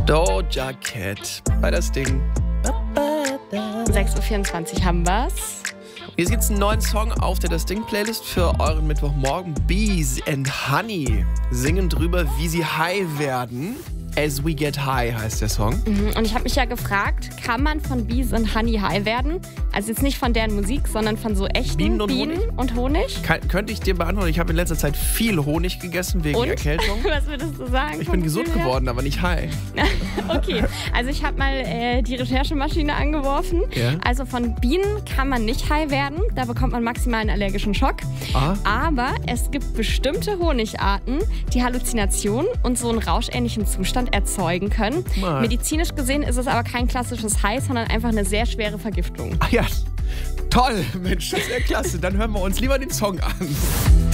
Doja Cat bei das Ding. 6:24 Uhr haben wir's. Jetzt gibt's einen neuen Song auf der Das Ding-Playlist für euren Mittwochmorgen. Bees and Honey singen drüber, wie sie high werden. As We Get High heißt der Song. Und ich habe mich ja gefragt, kann man von Bees and Honey high werden? Also jetzt nicht von deren Musik, sondern von so echten Bienen und Honig? Könnte ich dir beantworten. Ich habe in letzter Zeit viel Honig gegessen wegen Erkältung. Was würdest du sagen? Ich bin gesund geworden, aber nicht high. Okay, also ich habe mal die Recherchemaschine angeworfen. Ja. Also von Bienen kann man nicht high werden. Da bekommt man maximal einen allergischen Schock. Ah. Aber es gibt bestimmte Honigarten, die Halluzinationen und so einen rauschähnlichen Zustand erzeugen können. Mal. Medizinisch gesehen ist es aber kein klassisches High, sondern einfach eine sehr schwere Vergiftung. Ach ja, toll, Mensch, das ist ja klasse. Dann hören wir uns lieber den Song an.